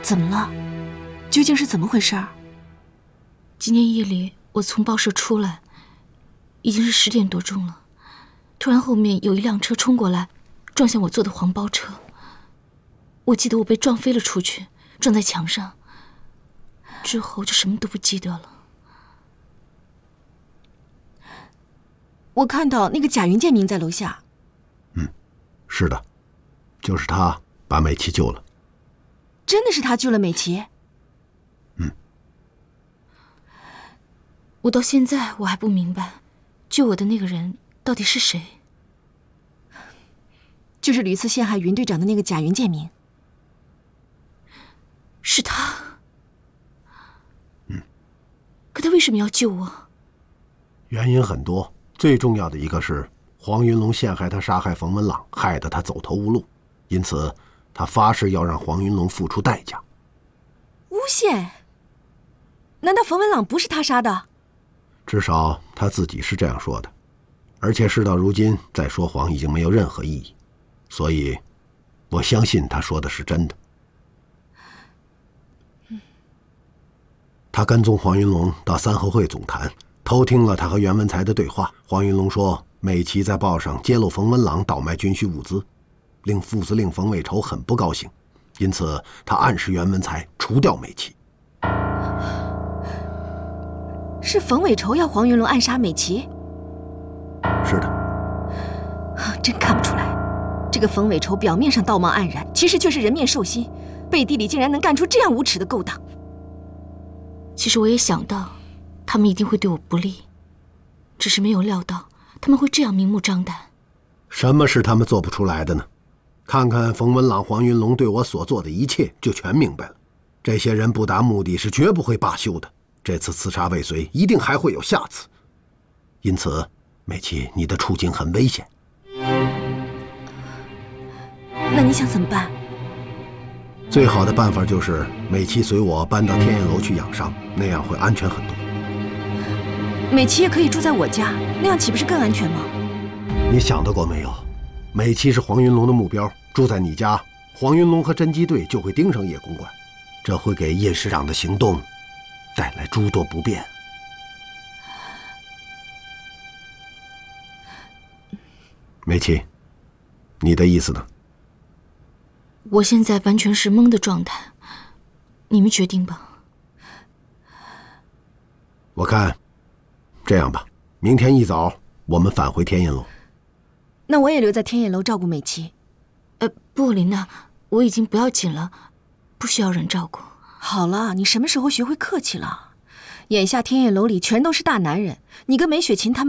怎么了？究竟是怎么回事？ 今天夜里我从报社出来，已经是10点多钟了，突然后面有一辆车冲过来，撞向我坐的黄包车。我记得我被撞飞了出去，撞在墙上，之后就什么都不记得了。 我看到那个贾云建明在楼下。 是的，就是他把美琪救了。 真的是他救了美琪？ 我到现在我还不明白，救我的那个人到底是谁？ 就是屡次陷害云队长的那个贾云建明。 是他。可他为什么要救我？ 原因很多，最重要的一个是黄云龙陷害他杀害冯文朗，害得他走投无路，因此他发誓要让黄云龙付出代价。 诬陷？难道冯文朗不是他杀的？ 至少他自己是这样说的，而且事到如今再说谎已经没有任何意义，所以我相信他说的是真的。他跟踪黄云龙到三合会总坛，偷听了他和袁文才的对话。黄云龙说美琪在报上揭露冯文朗倒卖军需物资，令副司令冯伟筹很不高兴，因此他暗示袁文才除掉美琪。 是冯伟筹要黄云龙暗杀美琪？ 是的。 真看不出来，这个冯伟筹表面上道貌岸然，其实却是人面兽心，背地里竟然能干出这样无耻的勾当。 其实我也想到他们一定会对我不利，只是没有料到他们会这样明目张胆。 什么是他们做不出来的呢？看看冯文朗、黄云龙对我所做的一切，就全明白了。这些人不达目的是绝不会罢休的，这次刺杀未遂，一定还会有下次。因此，美琪，你的处境很危险。 那你想怎么办？ 最好的办法就是美琪随我搬到天燕楼去养伤，那样会安全很多。 美琪也可以住在我家，那样岂不是更安全吗？ 你想到过没有？美琪是黄云龙的目标，住在你家，黄云龙和侦缉队就会盯上叶公馆，这会给叶师长的行动带来诸多不便。美琪，你的意思呢？ 我现在完全是懵的状态，你们决定吧。 我看，这样吧，明天一早我们返回天燕楼。 那我也留在天燕楼照顾美琪。 不，琳娜，我已经不要紧了，不需要人照顾。 好了，你什么时候学会客气了？眼下天燕楼里全都是大男人，你跟梅雪琴他们